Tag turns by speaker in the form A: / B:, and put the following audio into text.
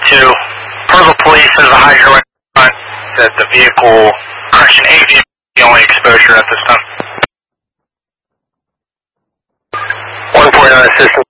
A: 2. Purple Police has a hydrant front that the vehicle, correction, a vehicle, the only exposure at this time.
B: 149 assistant